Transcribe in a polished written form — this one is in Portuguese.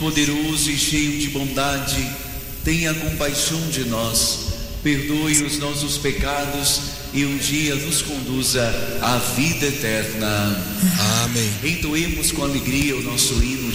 poderoso e cheio de bondade, tenha compaixão de nós, perdoe os nossos pecados e um dia nos conduza à vida eterna. Amém. Entoemos com alegria o nosso hino